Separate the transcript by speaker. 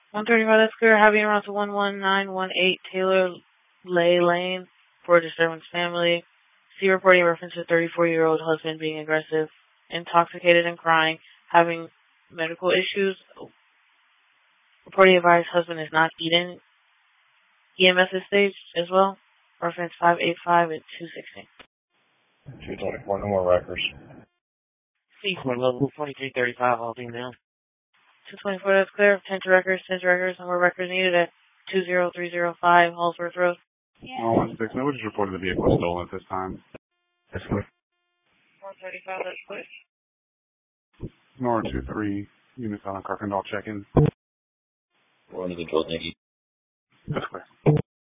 Speaker 1: 135, that's clear. Having around to 11918 Taylor Lay Lane for a disturbance family. See reporting reference to 34-year-old husband being aggressive, intoxicated and crying, having medical issues. Reporting advised husband is not eating. EMS is staged as well. Reference 585 at 216.
Speaker 2: 224, no more records.
Speaker 1: Sequence level 4335, all being down. 224, that's clear. 10 to records, no more records needed at 20305 Hallsworth Road.
Speaker 3: 116, nobody's reported the vehicle was stolen at this time.
Speaker 2: That's clear.
Speaker 1: 135, that's clear.
Speaker 3: Nora 23, units on Carpendale check-in.
Speaker 2: We're under control, thank you.
Speaker 3: That's clear.